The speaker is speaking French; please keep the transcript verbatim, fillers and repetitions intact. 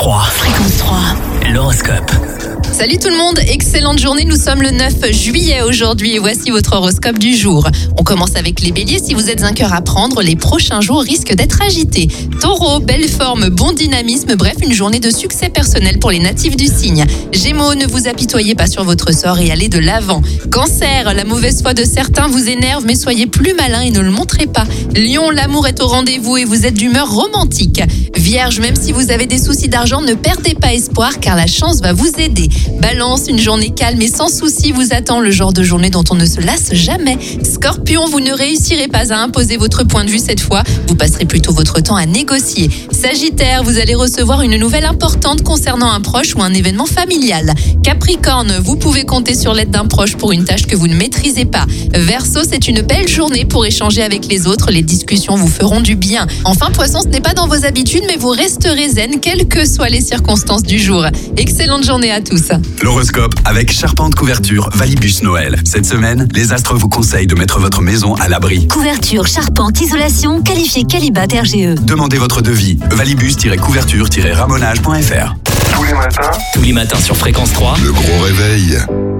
trois. Fréquence trois. L'horoscope. Salut tout le monde, excellente journée, nous sommes le neuf juillet aujourd'hui et voici votre horoscope du jour. On commence avec les béliers, si vous êtes un cœur à prendre, les prochains jours risquent d'être agités. Taureau, belle forme, bon dynamisme, bref une journée de succès personnel pour les natifs du signe. Gémeaux, ne vous apitoyez pas sur votre sort et allez de l'avant. Cancer, la mauvaise foi de certains vous énerve mais soyez plus malin et ne le montrez pas. Lion, l'amour est au rendez-vous et vous êtes d'humeur romantique. Vierge, même si vous avez des soucis d'argent, ne perdez pas espoir car la chance va vous aider. Balance, une journée calme et sans souci vous attend, le genre de journée dont on ne se lasse jamais. Scorpion, vous ne réussirez pas à imposer votre point de vue cette fois, vous passerez plutôt votre temps à négocier. Sagittaire, vous allez recevoir une nouvelle importante concernant un proche ou un événement familial. Capricorne, vous pouvez compter sur l'aide d'un proche pour une tâche que vous ne maîtrisez pas. Verseau, c'est une belle journée pour échanger avec les autres, les discussions vous feront du bien. Enfin Poisson, ce n'est pas dans vos habitudes mais vous resterez zen quelles que soient les circonstances du jour. Excellente journée à tous. L'horoscope avec Charpente Couverture Valibus Noël. Cette semaine, les astres vous conseillent de mettre votre maison à l'abri. Couverture, charpente, isolation, qualifié Qualibat R G E. Demandez votre devis. valibus-couverture-ramonage point f r. Tous les matins Tous les matins sur Fréquence trois. Le gros réveil.